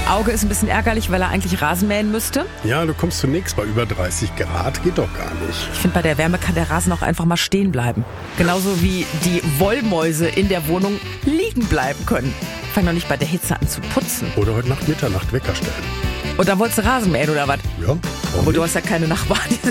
Auge ist ein bisschen ärgerlich, weil er eigentlich Rasen mähen müsste. Ja, du kommst zunächst bei über 30 Grad, geht doch gar nicht. Ich finde, bei der Wärme kann der Rasen auch einfach mal stehen bleiben. Genauso wie die Wollmäuse in der Wohnung liegen bleiben können. Fang doch nicht bei der Hitze an zu putzen. Oder heute Nacht Mitternacht Wecker stellen. Und dann wolltest du Rasen mähen oder was? Ja, warum Aber du nicht? hast ja keine Nachbarn.